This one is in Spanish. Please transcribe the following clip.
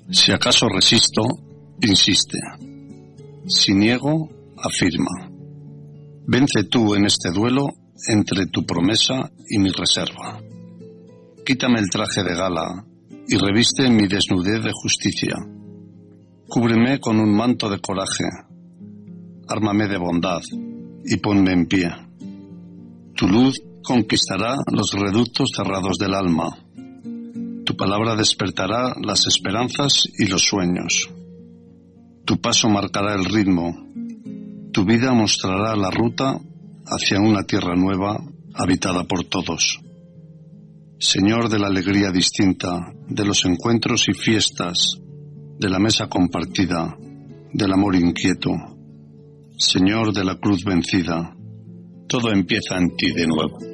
Si acaso resisto, insiste. Si niego, afirma. Vence tú en este duelo entre tu promesa y mi reserva. Quítame el traje de gala y reviste mi desnudez de justicia. Cúbreme con un manto de coraje, ármame de bondad y ponme en pie. Tu luz conquistará los reductos cerrados del alma. Tu palabra despertará las esperanzas y los sueños. Tu paso marcará el ritmo. Tu vida mostrará la ruta hacia una tierra nueva habitada por todos. Señor de la alegría distinta, de los encuentros y fiestas, de la mesa compartida, del amor inquieto. Señor de la cruz vencida, todo empieza en ti de nuevo.